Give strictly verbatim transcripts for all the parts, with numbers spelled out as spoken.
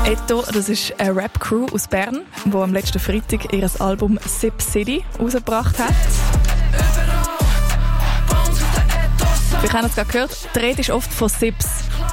Etto, das ist eine Rap-Crew aus Bern, die am letzten Freitag ihr Album Sip City rausgebracht hat. Wir haben es gerade gehört, die Rede ist oft von Sips.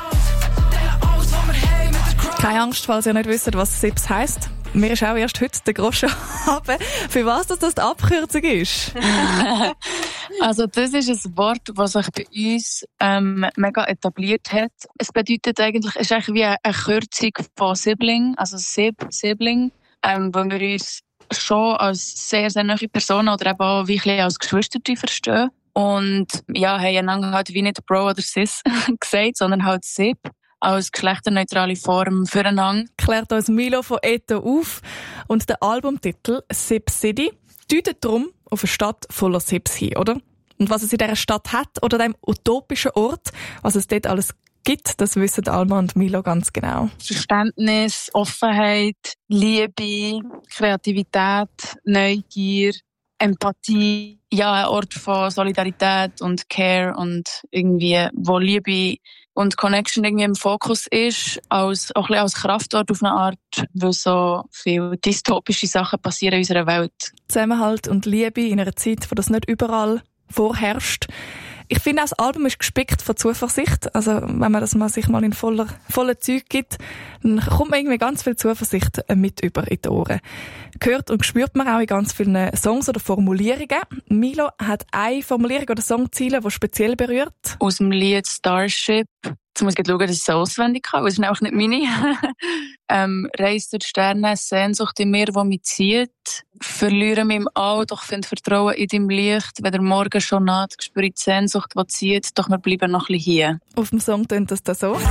Keine Angst, falls ihr nicht wisst, was Sips heisst. Mir ist auch erst heute der Groschen runter, für was das die Abkürzung ist. Also das ist ein Wort, das sich bei uns ähm, mega etabliert hat. Es bedeutet eigentlich, es ist eigentlich wie eine Kürzung von Sibling, also Sib, Sibling, ähm, wo wir uns schon als sehr, sehr nahe Personen oder eben auch wie ein bisschen als Geschwister verstehen. Und ja, haben einander halt wie nicht Bro oder Sis gesagt, sondern halt Sib als geschlechterneutrale Form füreinander. Klärt uns Milo von Etto auf. Und der Albumtitel Sip City deutet darum auf eine Stadt voller Sips hin, oder? Und was es in dieser Stadt hat oder dem utopischen Ort, was es dort alles gibt, das wissen Alma und Milo ganz genau. Verständnis, Offenheit, Liebe, Kreativität, Neugier, Empathie. Ja, ein Ort von Solidarität und Care und irgendwie, wo Liebe und Connection irgendwie im Fokus ist, als, auch ein bisschen als Kraftort auf eine Art, weil so viele dystopische Sachen passieren in unserer Welt. Zusammenhalt und Liebe in einer Zeit, wo das nicht überall vorherrscht. Ich finde, auch das Album ist gespickt von Zuversicht. Also, wenn man das mal sich mal in voller, voller Zeug gibt, dann kommt man irgendwie ganz viel Zuversicht mit über in die Ohren. Gehört und spürt man auch in ganz vielen Songs oder Formulierungen. Milo hat eine Formulierung oder Songziele, die speziell berührt. Aus dem Lied Starship. Jetzt muss ich schauen, dass ich es auswendig kann, weil es ist auch nicht meine. ähm, Reise durch die Sterne, Sehnsucht in mir, die mich zieht. Verliere mich im All, doch finde Vertrauen in deinem Licht. Wenn der Morgen schon naht, spüre ich die Sehnsucht, die zieht, doch wir bleiben noch ein bisschen hier. Auf dem Song tönt das da so.